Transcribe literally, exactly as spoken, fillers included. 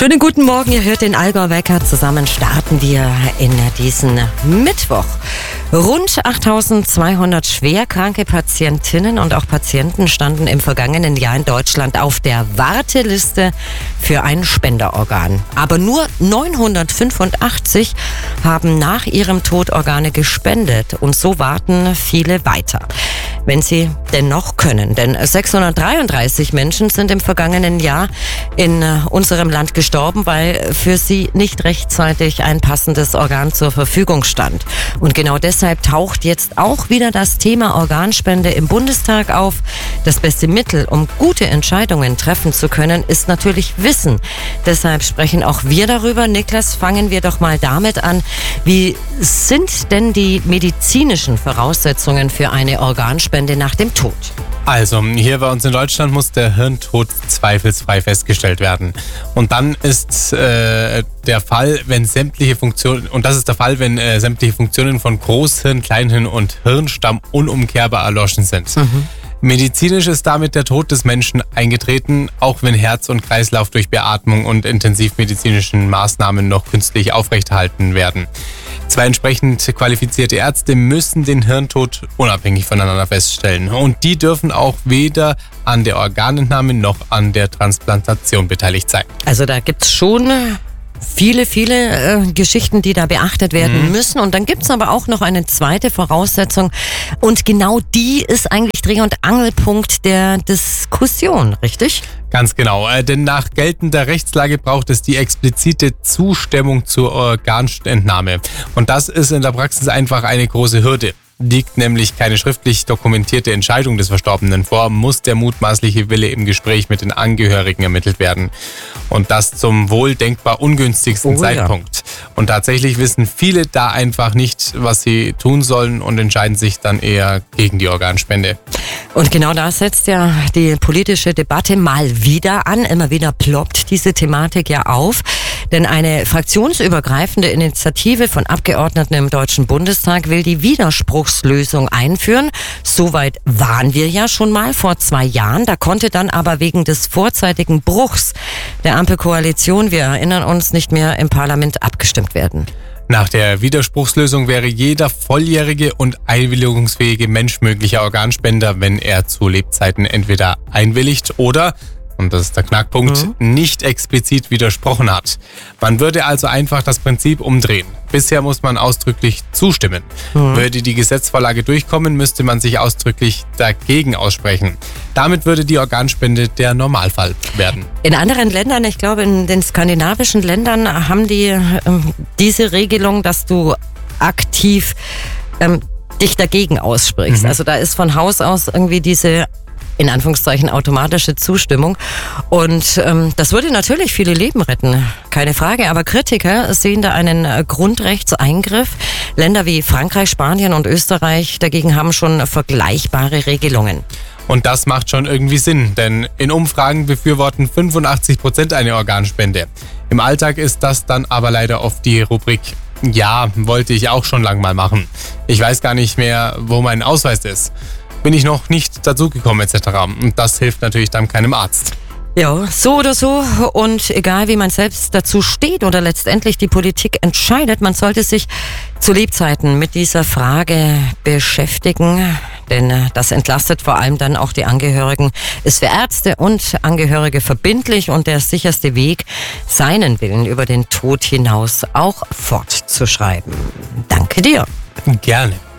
Schönen guten Morgen, ihr hört den Allgäu Wecker. Zusammen starten wir in diesen Mittwoch. Rund achttausendzweihundert schwerkranke Patientinnen und auch Patienten standen im vergangenen Jahr in Deutschland auf der Warteliste für ein Spenderorgan. Aber nur neunhundertfünfundachtzig haben nach ihrem Tod Organe gespendet und so warten viele weiter, wenn sie denn noch können. Denn sechshundertdreiunddreißig Menschen sind im vergangenen Jahr in unserem Land gestorben, weil für sie nicht rechtzeitig ein passendes Organ zur Verfügung stand. Und genau deshalb taucht jetzt auch wieder das Thema Organspende im Bundestag auf. Das beste Mittel, um gute Entscheidungen treffen zu können, ist natürlich Wissen. Deshalb sprechen auch wir darüber. Niklas, fangen wir doch mal damit an. Wie sind denn die medizinischen Voraussetzungen für eine Organspende nach dem Tod? Also, hier bei uns in Deutschland muss der Hirntod zweifelsfrei festgestellt werden. Und dann ist äh, der Fall, wenn sämtliche Funktionen, und das ist der Fall, wenn äh, sämtliche Funktionen von Großhirn, Kleinhirn und Hirnstamm unumkehrbar erloschen sind. Mhm. Medizinisch ist damit der Tod des Menschen eingetreten, auch wenn Herz und Kreislauf durch Beatmung und intensivmedizinischen Maßnahmen noch künstlich aufrechterhalten werden. Zwei entsprechend qualifizierte Ärzte müssen den Hirntod unabhängig voneinander feststellen. Und die dürfen auch weder an der Organentnahme noch an der Transplantation beteiligt sein. Also da gibt's schon viele, viele äh, Geschichten, die da beachtet werden mhm. müssen. Und dann gibt's aber auch noch eine zweite Voraussetzung. Und genau die ist eigentlich Dreh- und Angelpunkt der Diskussion, richtig? Ganz genau, äh, denn nach geltender Rechtslage braucht es die explizite Zustimmung zur Organentnahme. Und das ist in der Praxis einfach eine große Hürde. Liegt nämlich keine schriftlich dokumentierte Entscheidung des Verstorbenen vor, muss der mutmaßliche Wille im Gespräch mit den Angehörigen ermittelt werden. Und das zum wohl denkbar ungünstigsten oh, Zeitpunkt. Ja. Und tatsächlich wissen viele da einfach nicht, was sie tun sollen und entscheiden sich dann eher gegen die Organspende. Und genau da setzt ja die politische Debatte mal wieder an. Immer wieder ploppt diese Thematik ja auf. Denn eine fraktionsübergreifende Initiative von Abgeordneten im Deutschen Bundestag will die Widerspruchslösung einführen. Soweit waren wir ja schon mal vor zwei Jahren. Da konnte dann aber wegen des vorzeitigen Bruchs der Ampelkoalition, wir erinnern uns, nicht mehr im Parlament abgestimmt werden. Nach der Widerspruchslösung wäre jeder volljährige und einwilligungsfähige Mensch möglicher Organspender, wenn er zu Lebzeiten entweder einwilligt oder, und das ist der Knackpunkt, mhm. nicht explizit widersprochen hat. Man würde also einfach das Prinzip umdrehen. Bisher muss man ausdrücklich zustimmen. Mhm. Würde die Gesetzvorlage durchkommen, müsste man sich ausdrücklich dagegen aussprechen. Damit würde die Organspende der Normalfall werden. In anderen Ländern, ich glaube in den skandinavischen Ländern, haben die äh, diese Regelung, dass du aktiv ähm, dich dagegen aussprichst. Mhm. Also da ist von Haus aus irgendwie diese in Anführungszeichen automatische Zustimmung. Und ähm, das würde natürlich viele Leben retten, keine Frage. Aber Kritiker sehen da einen Grundrechtseingriff. Länder wie Frankreich, Spanien und Österreich dagegen haben schon vergleichbare Regelungen. Und das macht schon irgendwie Sinn, denn in Umfragen befürworten fünfundachtzig Prozent eine Organspende. Im Alltag ist das dann aber leider oft die Rubrik: Ja, wollte ich auch schon lang mal machen. Ich weiß gar nicht mehr, wo mein Ausweis ist. Bin ich noch nicht dazugekommen et cetera. Und das hilft natürlich dann keinem Arzt. Ja, so oder so. Und egal, wie man selbst dazu steht oder letztendlich die Politik entscheidet, man sollte sich zu Lebzeiten mit dieser Frage beschäftigen. Denn das entlastet vor allem dann auch die Angehörigen, ist für Ärzte und Angehörige verbindlich und der sicherste Weg, seinen Willen über den Tod hinaus auch fortzuschreiben. Danke dir. Gerne.